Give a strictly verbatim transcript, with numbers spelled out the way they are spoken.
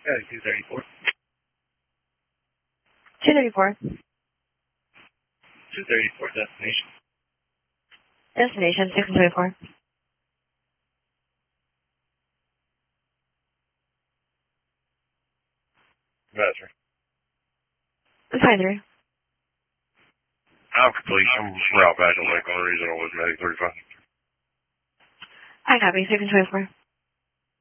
Okay, two thirty-four. two thirty-four. two thirty-four, destination. Destination, six twenty-four. Roger. five three. I'm complete. I'm route back to Lake on reason I was Medic thirty-five. I copy, six twenty-four.